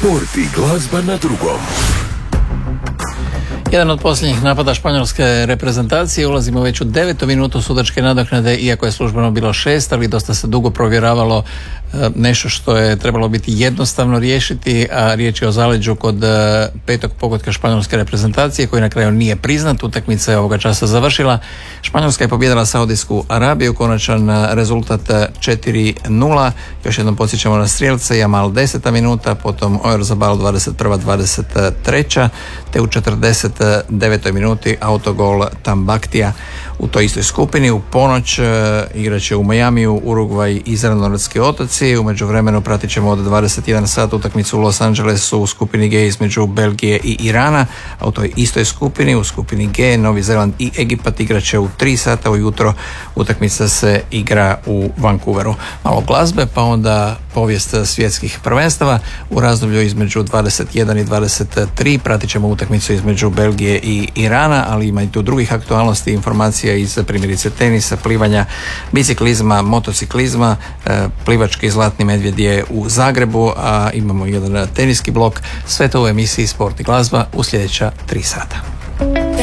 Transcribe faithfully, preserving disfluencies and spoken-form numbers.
Sport i glazba na drugom. Jedan od posljednjih napada španjolske reprezentacije, ulazimo već u devetu minutu sudačke nadoknade, iako je službeno bilo šest, ali dosta se dugo provjeravalo nešto što je trebalo biti jednostavno riješiti, a riječ je o zaleđu kod petog pogotka španjolske reprezentacije koji na kraju nije priznat. Utakmica je ovoga časa završila. Španjolska je pobijedila Saudijsku Arabiju, konačan rezultat četiri nula. Još jednom podsjećamo na strijelce, Jamal deseta minuta, potom Oyarzabal dvadeset prva dvadeset treća te u četrdeset devetoj minuti autogol Tambaktija. U toj istoj skupini u ponoć igrat će u Majamiju Urugvaj i Zelenortski otoci. U međuvremenu pratit ćemo od dvadeset jedan sat utakmicu u Los Angelesu u skupini G između Belgije i Irana, a u toj istoj skupini, u skupini G, Novi Zeland i Egipat igrat će u tri sata ujutro. Utakmica se igra u Vancouveru. Malo glazbe, pa onda povijest svjetskih prvenstava. U razdoblju između dvadeset jedan i dvadeset tri pratit ćemo utakmicu između Belgije i Irana, ali ima i tu drugih aktualnosti, informacija iz primjerice tenisa, plivanja, biciklizma, motociklizma. Plivački Zlatni medvjed je u Zagrebu, a imamo jedan teniski blok. Sve to u emisiji Sport i glazba u sljedeća tri sata.